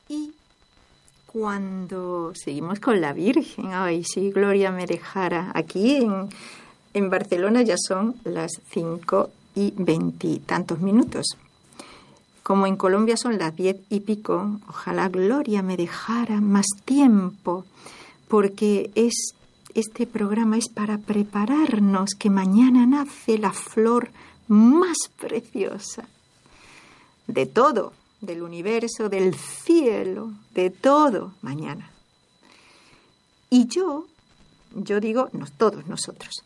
Y cuando seguimos con la Virgen, ay, sí, Gloria me dejara, aquí en Barcelona ya son las 5:20 y tantos minutos. Como en Colombia son las 10 y pico, ojalá Gloria me dejara más tiempo, porque este programa es para prepararnos que mañana nace la flor más preciosa de todo, del universo, del cielo, de todo, mañana. Y yo digo, todos nosotros,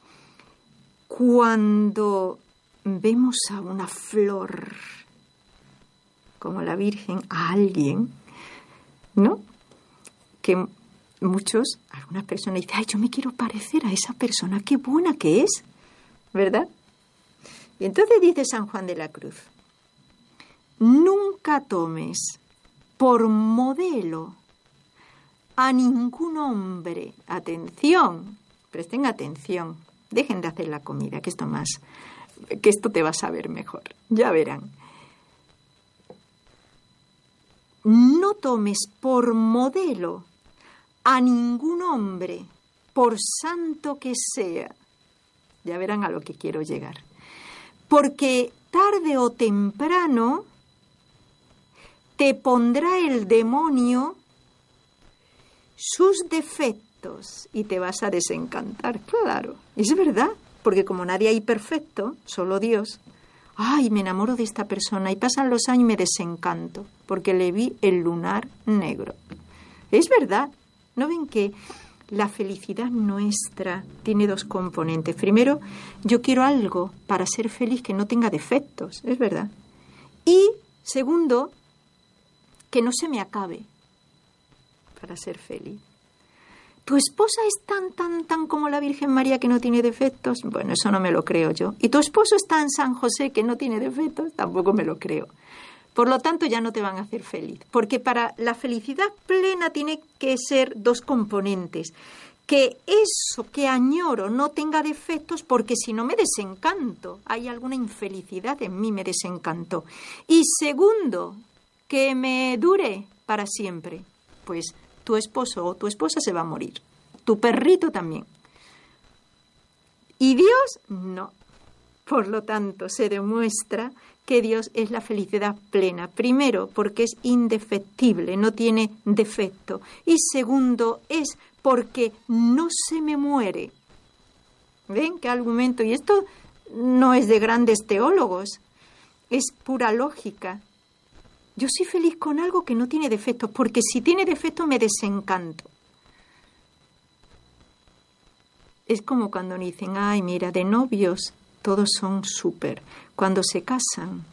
cuando vemos a una flor como la Virgen, a alguien, ¿no? Que algunas personas dicen, ay, yo me quiero parecer a esa persona, qué buena que es, ¿verdad? Y entonces dice San Juan de la Cruz, nunca tomes por modelo a ningún hombre. Atención, presten atención, dejen de hacer la comida, que esto te va a saber mejor, ya verán. No tomes por modelo a ningún hombre, por santo que sea. Ya verán a lo que quiero llegar. Porque tarde o temprano te pondrá el demonio sus defectos y te vas a desencantar. Claro, es verdad, porque como nadie hay perfecto, solo Dios. Ay, me enamoro de esta persona y pasan los años y me desencanto porque le vi el lunar negro. Es verdad. ¿No ven que la felicidad nuestra tiene dos componentes? Primero, yo quiero algo para ser feliz que no tenga defectos, es verdad. Y segundo, que no se me acabe para ser feliz. ¿Tu esposa es tan como la Virgen María que no tiene defectos? Bueno, eso no me lo creo yo. ¿Y tu esposo es tan San José que no tiene defectos? Tampoco me lo creo. Por lo tanto, ya no te van a hacer feliz. Porque para la felicidad plena tiene que ser dos componentes. Que eso que añoro no tenga defectos, porque si no me desencanto. Hay alguna infelicidad en mí, me desencanto. Y segundo, que me dure para siempre. Pues tu esposo o tu esposa se va a morir. Tu perrito también. Y Dios, no. Por lo tanto, se demuestra que Dios es la felicidad plena. Primero, porque es indefectible, no tiene defecto. Y segundo, es porque no se me muere. ¿Ven qué argumento? Y esto no es de grandes teólogos, es pura lógica. Yo soy feliz con algo que no tiene defectos, porque si tiene defectos me desencanto. Es como cuando dicen, ay, mira, de novios todos son súper. Cuando se casan,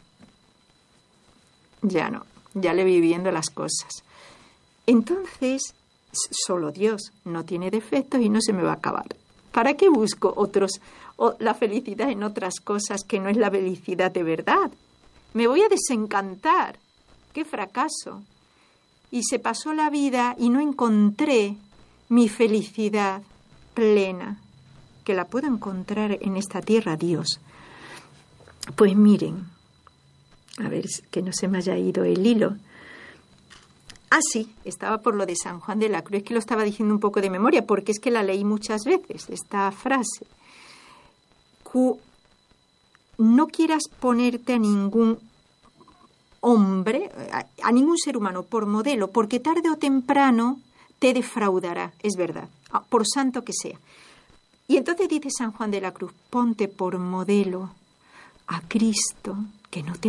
ya no, ya le vi viendo las cosas. Entonces, solo Dios no tiene defectos y no se me va a acabar. ¿Para qué busco la felicidad en otras cosas que no es la felicidad de verdad? Me voy a desencantar. ¡Qué fracaso! Y se pasó la vida y no encontré mi felicidad plena, que la puedo encontrar en esta tierra, Dios. Pues miren, a ver, que no se me haya ido el hilo. Ah, sí, estaba por lo de San Juan de la Cruz, que lo estaba diciendo un poco de memoria, porque es que la leí muchas veces, esta frase. No quieras ponerte a ningún hombre, a ningún ser humano por modelo, porque tarde o temprano te defraudará, es verdad, por santo que sea. Y entonces dice San Juan de la Cruz, ponte por modelo a Cristo, que no te